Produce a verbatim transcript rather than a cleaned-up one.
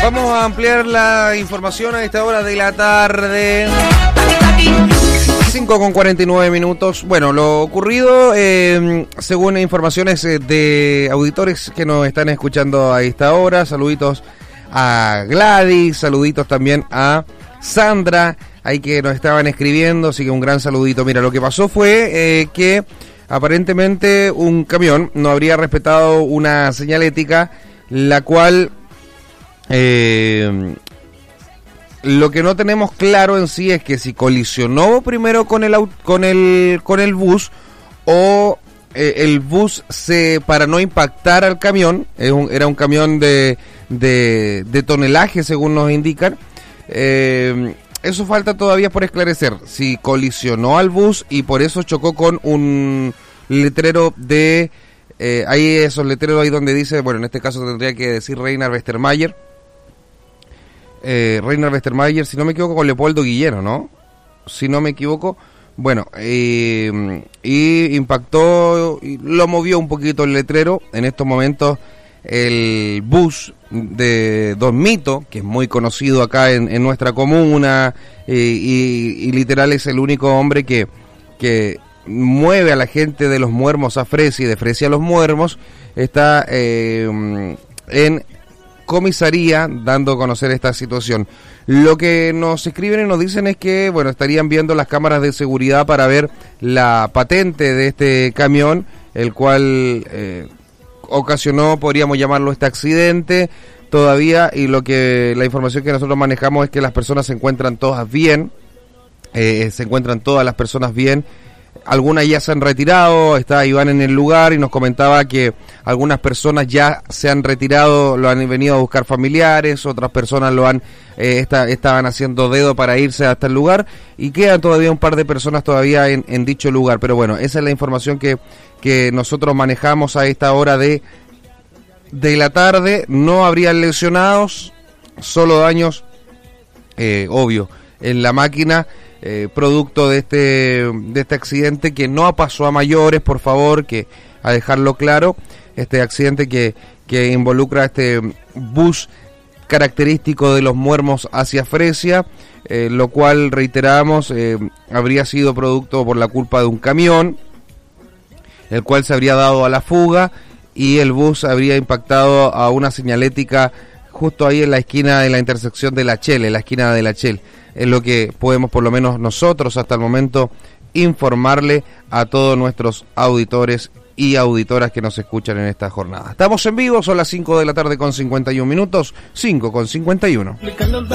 Vamos a ampliar la información a esta hora de la tarde. cinco con cuarenta y nueve minutos. Bueno, lo ocurrido, eh, según informaciones de auditores que nos están escuchando a esta hora, saluditos a Gladys, saluditos también a Sandra, ahí que nos estaban escribiendo, así que un gran saludito. Mira, lo que pasó fue eh, que aparentemente un camión no habría respetado una señalética, la cual... Eh, lo que no tenemos claro en sí es que si colisionó primero con el con el con el bus o eh, el bus se para no impactar al camión, es un, era un camión de, de de tonelaje según nos indican. Eh, eso falta todavía por esclarecer, si colisionó al bus y por eso chocó con un letrero de eh, ahí esos letreros ahí donde dice, bueno, en este caso tendría que decir Reiner Westermayer. Eh, Reiner Westermayer, si no me equivoco, con Leopoldo Guillero, ¿no? Si no me equivoco, bueno, eh, y impactó, y lo movió un poquito el letrero. En estos momentos el bus de Don Mito, que es muy conocido acá en, en nuestra comuna, eh, y, y literal es el único hombre que, que mueve a la gente de Los Muermos a Fresia y de Fresia a Los Muermos, está eh, en comisaría dando a conocer esta situación. Lo que nos escriben y nos dicen es que, bueno, estarían viendo las cámaras de seguridad para ver la patente de este camión, el cual eh, ocasionó, podríamos llamarlo, este accidente todavía, y lo que la información que nosotros manejamos es que las personas se encuentran todas bien, eh, se encuentran todas las personas bien. Algunas ya se han retirado, está Iván en el lugar y nos comentaba que algunas personas ya se han retirado, lo han venido a buscar familiares, otras personas lo han eh, está, estaban haciendo dedo para irse hasta el lugar y quedan todavía un par de personas todavía en, en dicho lugar. Pero bueno, esa es la información que, que nosotros manejamos a esta hora de, de la tarde. No habrían lesionados, solo daños, eh, obvio, en la máquina. Eh, producto de este de este accidente que no pasó a mayores, por favor, que a dejarlo claro, este accidente que, que involucra este bus característico de Los Muermos hacia Fresia, eh, lo cual, reiteramos, eh, habría sido producto por la culpa de un camión, el cual se habría dado a la fuga y el bus habría impactado a una señalética justo ahí en la esquina de la intersección de la Chele, en la esquina de la Chele. Es lo que podemos, por lo menos nosotros hasta el momento, informarle a todos nuestros auditores y auditoras que nos escuchan en esta jornada. Estamos en vivo, son las cinco de la tarde con cincuenta y un minutos, cinco con cincuenta y uno.